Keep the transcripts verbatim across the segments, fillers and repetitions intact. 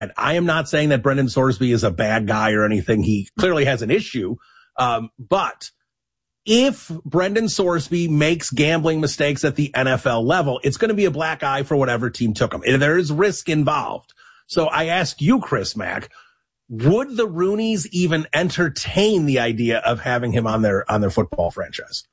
I am not saying that Brendan Sorsby is a bad guy or anything. He clearly has an issue. Um, but if Brendan Sorsby makes gambling mistakes at the N F L level, it's going to be a black eye for whatever team took him. There is risk involved. So I ask you, Chris Mack, would the Rooneys even entertain the idea of having him on their, on their football franchise?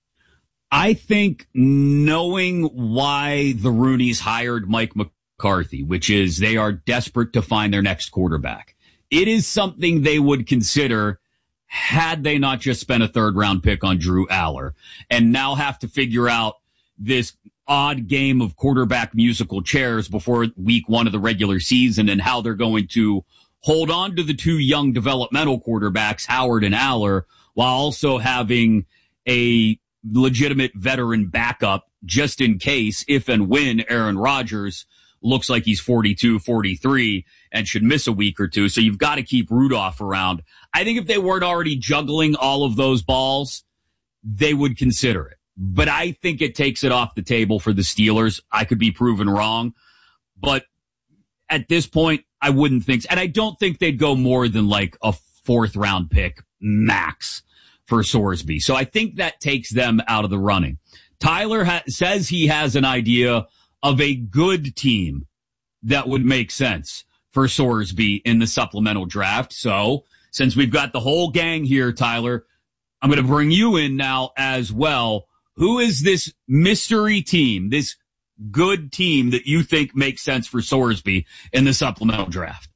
I think knowing why the Rooneys hired Mike McCarthy, which is they are desperate to find their next quarterback, it is something they would consider had they not just spent a third round pick on Drew Aller and now have to figure out this odd game of quarterback musical chairs before week one of the regular season and how they're going to hold on to the two young developmental quarterbacks, Howard and Aller, while also having a legitimate veteran backup just in case, if and when Aaron Rodgers looks like he's forty-two, forty-three and should miss a week or two. So you've got to keep Rudolph around. I think if they weren't already juggling all of those balls, they would consider it. But I think it takes it off the table for the Steelers. I could be proven wrong, but at this point, I wouldn't think so. And I don't think they'd go more than like a fourth round pick max for Sorsby. So I think that takes them out of the running. Tyler ha- says he has an idea of a good team that would make sense for Sorsby in the supplemental draft. So since we've got the whole gang here, Tyler, I'm going to bring you in now as well. Who is this mystery team, this good team that you think makes sense for Sorsby in the supplemental draft?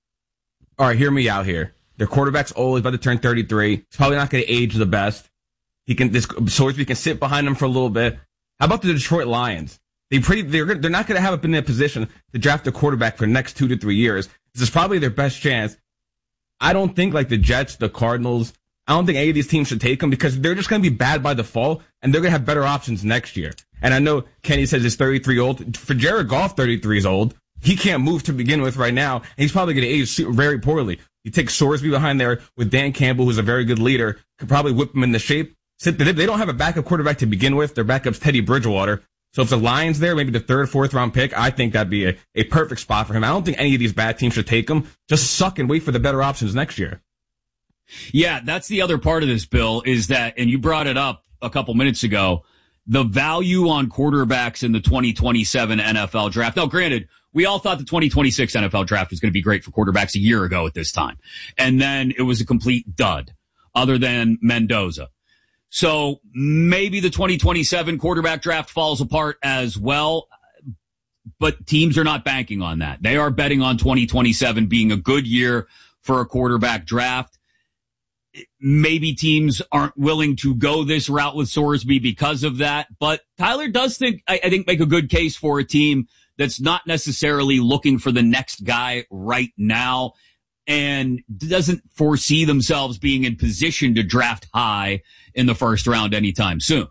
All right, hear me out here. Their quarterback's old. He's about to turn thirty-three. He's probably not going to age the best. He can, this Sorsby can sit behind him for a little bit. How about the Detroit Lions? They pretty, they're, they're not going to have up in their position to draft a quarterback for the next two to three years. This is probably their best chance. I don't think like the Jets, the Cardinals, I don't think any of these teams should take him because they're just going to be bad by default and they're going to have better options next year. And I know Kenny says he's thirty-three old. For Jared Goff, thirty-three is old. He can't move to begin with right now, and he's probably going to age very poorly. You take Sorsby behind there with Dan Campbell, who's a very good leader, could probably whip him into shape. They don't have a backup quarterback to begin with. Their backup's Teddy Bridgewater. So if the Lions there, maybe the third, fourth round pick, I think that'd be a, a perfect spot for him. I don't think any of these bad teams should take him. Just suck and wait for the better options next year. Yeah, that's the other part of this, Bill, is that, and you brought it up a couple minutes ago, the value on quarterbacks in the twenty twenty-seven N F L draft. Now, granted, we all thought the twenty twenty-six N F L draft was going to be great for quarterbacks a year ago at this time. And then it was a complete dud, other than Mendoza. So maybe the twenty twenty-seven quarterback draft falls apart as well, but teams are not banking on that. They are betting on twenty twenty-seven being a good year for a quarterback draft. Maybe teams aren't willing to go this route with Sorsby because of that, but Tyler does think, I, I think, make a good case for a team that's not necessarily looking for the next guy right now and doesn't foresee themselves being in position to draft high in the first round anytime soon.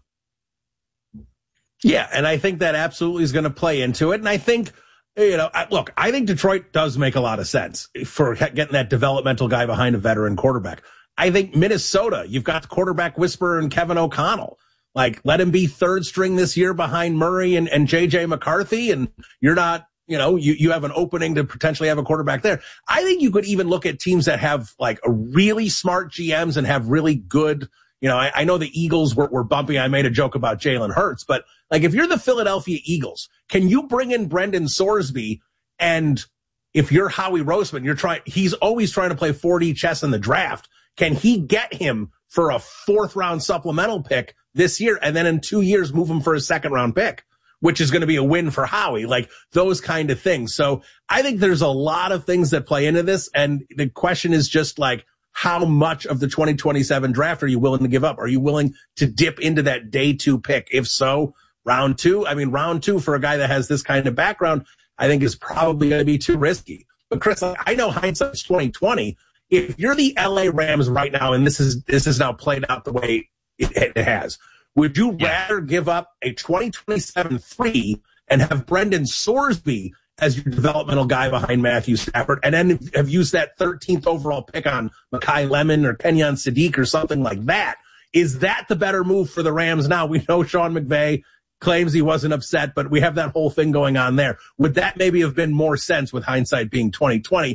Yeah, and I think that absolutely is going to play into it. And I think, you know, I, look, I think Detroit does make a lot of sense for getting that developmental guy behind a veteran quarterback. I think Minnesota, you've got the quarterback whisperer and Kevin O'Connell. Like, let him be third string this year behind Murray and, and J J McCarthy, and you're not, you know, you, you have an opening to potentially have a quarterback there. I think you could even look at teams that have, like, a really smart G Ms and have really good, you know, I, I know the Eagles were, were bumpy. I made a joke about Jalen Hurts, but, like, if you're the Philadelphia Eagles, can you bring in Brendan Sorsby, and if you're Howie Roseman, you're trying, he's always trying to play four D chess in the draft. Can he get him for a fourth round supplemental pick this year and then in two years move him for a second round pick, which is going to be a win for Howie, like those kind of things. So I think there's a lot of things that play into this. And the question is just like, how much of the twenty twenty-seven draft are you willing to give up? Are you willing to dip into that day two pick? If so, round two, I mean, round two for a guy that has this kind of background, I think is probably going to be too risky. But Chris, I know hindsight's twenty twenty. If you're the L A Rams right now, and this is this is now played out the way it, it has, would you yeah. rather give up a twenty twenty-seven three and have Brendan Sorsby as your developmental guy behind Matthew Stafford, and then have used that thirteenth overall pick on Mekhi Lemon or Kenyon Sadiq or something like that? Is that the better move for the Rams now? We know Sean McVay claims he wasn't upset, but we have that whole thing going on there. Would that maybe have been more sense with hindsight being twenty twenty